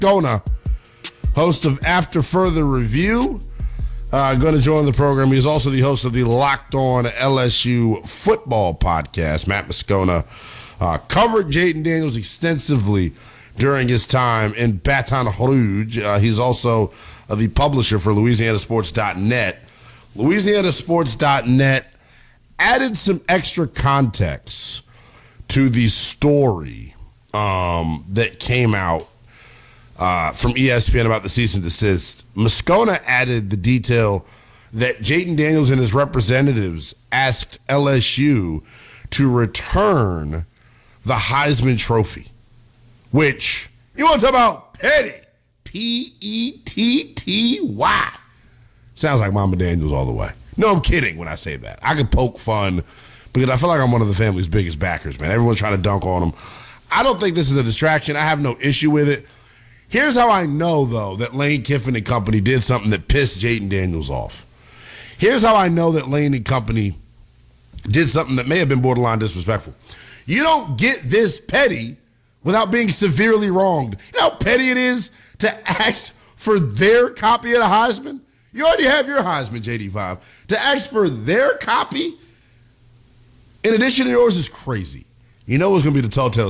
Moscona, host of After Further Review, going to join the program. He's also the host of the Locked On LSU Football podcast. Matt Moscona covered Jayden Daniels extensively during his time in Baton Rouge. He's also the publisher for LouisianaSports.net. LouisianaSports.net added some extra context to the story that came out from ESPN about the cease and desist. Moscona added the detail that Jayden Daniels and his representatives asked LSU to return the Heisman Trophy, which, you want to talk about petty, P-E-T-T-Y. Sounds like Mama Daniels all the way. No, I'm kidding when I say that. I can poke fun because I feel like I'm one of the family's biggest backers, man. Everyone's trying to dunk on him. I don't think this is a distraction. I have no issue with it. Here's how I know, though, that Lane Kiffin and company did something that pissed Jayden Daniels off. Here's how I know that Lane and company did something that may have been borderline disrespectful. You don't get this petty without being severely wronged. You know how petty it is to ask for their copy of the Heisman? You already have your Heisman, JD5. To ask for their copy in addition to yours is crazy. You know what's going to be the telltale